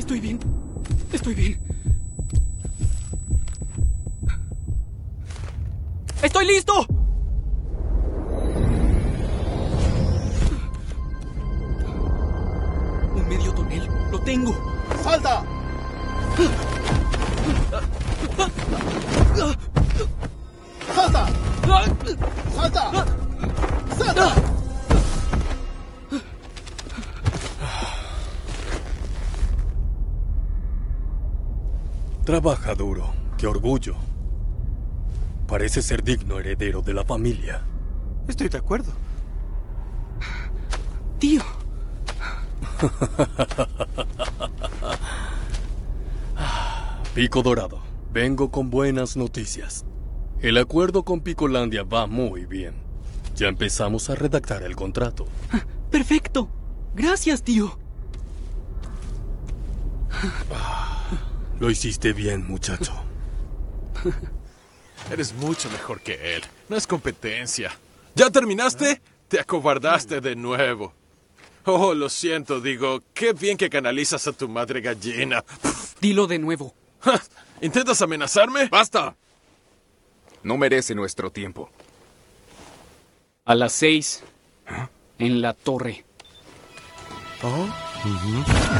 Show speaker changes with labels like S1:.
S1: Estoy bien. Estoy bien. ¡Estoy listo! Un medio tonel. ¡Lo tengo!
S2: ¡Salta! ¡Salta! ¡Salta! ¡Salta!
S3: Trabaja duro. ¡Qué orgullo! Parece ser digno heredero de la familia.
S4: Estoy de acuerdo.
S1: Tío.
S3: Pico Dorado, vengo con buenas noticias. El acuerdo con Picolandia va muy bien. Ya empezamos a redactar el contrato.
S1: ¡Perfecto! Gracias, tío.
S3: Lo hiciste bien, muchacho.
S5: Eres mucho mejor que él. No es competencia. ¿Ya terminaste? Te acobardaste de nuevo. Oh, lo siento, digo. Qué bien que canalizas a tu madre gallina.
S1: Dilo de nuevo.
S5: ¿Intentas amenazarme?
S6: ¡Basta! No merece nuestro tiempo.
S1: A las 6. En la torre.